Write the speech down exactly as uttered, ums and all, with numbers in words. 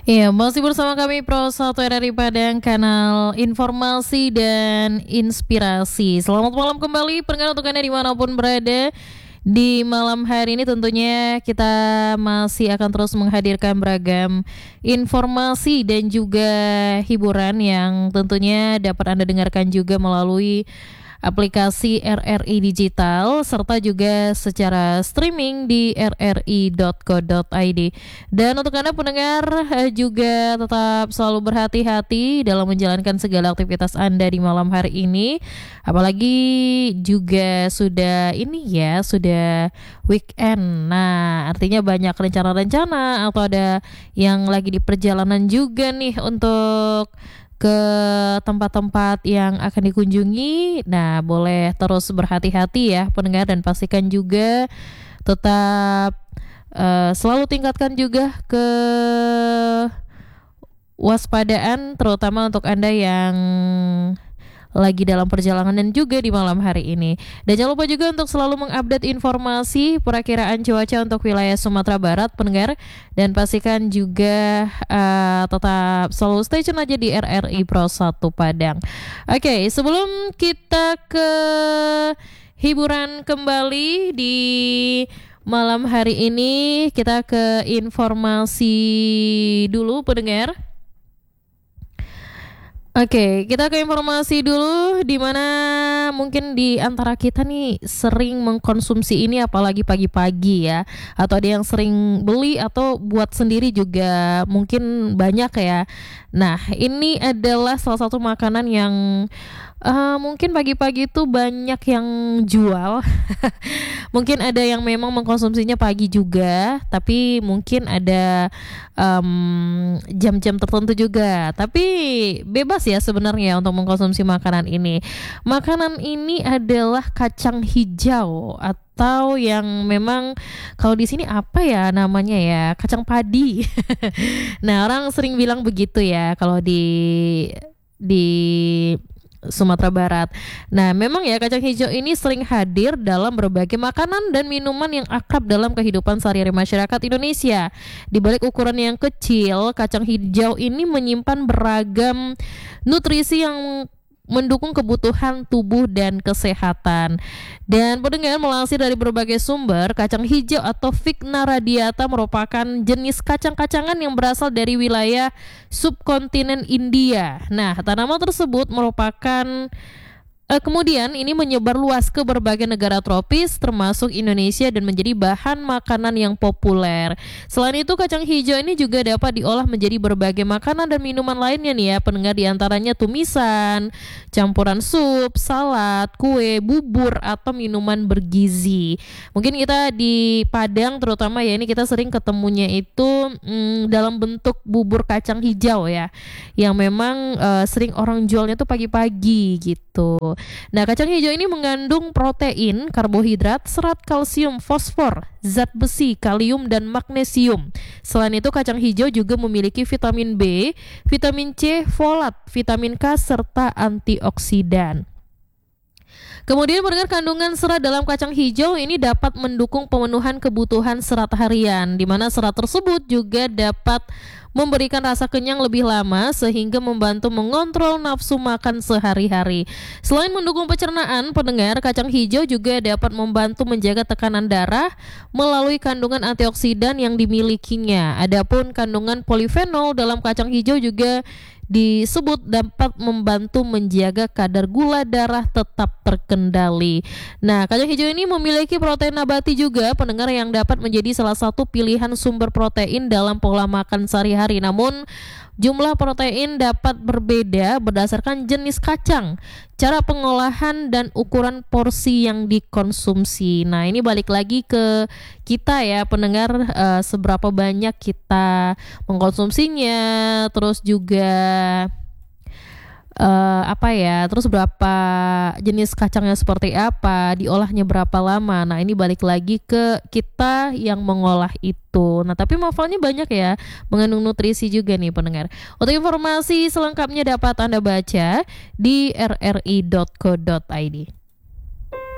Iya, masih bersama kami Pro satu R R I Padang, kanal informasi dan inspirasi. Selamat malam kembali, pendengar untuk Anda dimanapun berada. Di malam hari ini tentunya kita masih akan terus menghadirkan beragam informasi dan juga hiburan yang tentunya dapat Anda dengarkan juga melalui aplikasi R R I Digital serta juga secara streaming di r r i dot co dot i d. Dan untuk Anda pendengar eh, juga tetap selalu berhati-hati dalam menjalankan segala aktivitas Anda di malam hari ini. Apalagi juga sudah ini ya, sudah weekend. Nah, artinya banyak rencana-rencana atau ada yang lagi di perjalanan juga nih untuk ke tempat-tempat yang akan dikunjungi. Nah, boleh terus berhati-hati ya pendengar, dan pastikan juga tetap uh, selalu tingkatkan juga ke waspadaan, terutama untuk Anda yang lagi dalam perjalanan dan juga di malam hari ini. Dan jangan lupa juga untuk selalu mengupdate informasi perakiraan cuaca untuk wilayah Sumatera Barat pendengar, dan pastikan juga uh, tetap selalu stay tune aja di R R I Pro satu Padang. Oke, okay, sebelum kita ke hiburan kembali di malam hari ini, kita ke informasi dulu pendengar. Oke, kita ke informasi dulu, di mana mungkin di antara kita nih sering mengkonsumsi ini apalagi pagi-pagi ya, atau ada yang sering beli atau buat sendiri juga mungkin banyak ya. Nah, ini adalah salah satu makanan yang uh, mungkin pagi-pagi itu banyak yang jual. Mungkin ada yang memang mengkonsumsinya pagi juga, tapi mungkin ada um, jam-jam tertentu juga. Tapi bebas ya sebenarnya untuk mengkonsumsi makanan ini. Makanan ini adalah kacang hijau atau yang memang kalau di sini apa ya namanya ya, kacang padi. Nah, orang sering bilang begitu ya kalau di di Sumatera Barat. Nah, memang ya kacang hijau ini sering hadir dalam berbagai makanan dan minuman yang akrab dalam kehidupan sehari-hari masyarakat Indonesia. Di balik ukuran yang kecil, kacang hijau ini menyimpan beragam nutrisi yang mendukung kebutuhan tubuh dan kesehatan. Dan pendengar, melansir dari berbagai sumber, kacang hijau atau Vigna radiata merupakan jenis kacang-kacangan yang berasal dari wilayah subkontinen India. Nah, tanaman tersebut merupakan Uh, kemudian ini menyebar luas ke berbagai negara tropis termasuk Indonesia dan menjadi bahan makanan yang populer. Selain itu, kacang hijau ini juga dapat diolah menjadi berbagai makanan dan minuman lainnya nih ya pendengar, diantaranya tumisan, campuran sup, salad, kue, bubur, atau minuman bergizi. Mungkin kita di Padang terutama ya, ini kita sering ketemunya itu mm, dalam bentuk bubur kacang hijau ya, yang memang uh, sering orang jualnya tuh pagi-pagi gitu. Nah, kacang hijau ini mengandung protein, karbohidrat, serat, kalsium, fosfor, zat besi, kalium, dan magnesium. Selain itu, kacang hijau juga memiliki vitamin B, vitamin C, folat, vitamin K, serta antioksidan. Kemudian mendengar kandungan serat dalam kacang hijau ini dapat mendukung pemenuhan kebutuhan serat harian, di mana serat tersebut juga dapat memberikan rasa kenyang lebih lama sehingga membantu mengontrol nafsu makan sehari-hari. Selain mendukung pencernaan, pendengar, kacang hijau juga dapat membantu menjaga tekanan darah melalui kandungan antioksidan yang dimilikinya. Adapun kandungan polifenol dalam kacang hijau juga disebut dapat membantu menjaga kadar gula darah tetap terkendali. Nah, kacang hijau ini memiliki protein nabati juga pendengar, yang dapat menjadi salah satu pilihan sumber protein dalam pola makan sehari-hari. Namun jumlah protein dapat berbeda berdasarkan jenis kacang, cara pengolahan, dan ukuran porsi yang dikonsumsi. Nah, ini balik lagi ke kita ya pendengar, uh, seberapa banyak kita mengkonsumsinya, terus juga uh, apa ya, terus berapa jenis kacangnya seperti apa, diolahnya berapa lama. Nah, ini balik lagi ke kita yang mengolah itu. Nah, tapi manfaatnya banyak ya, mengandung nutrisi juga nih pendengar. Untuk informasi selengkapnya dapat Anda baca di r r i dot co dot i d.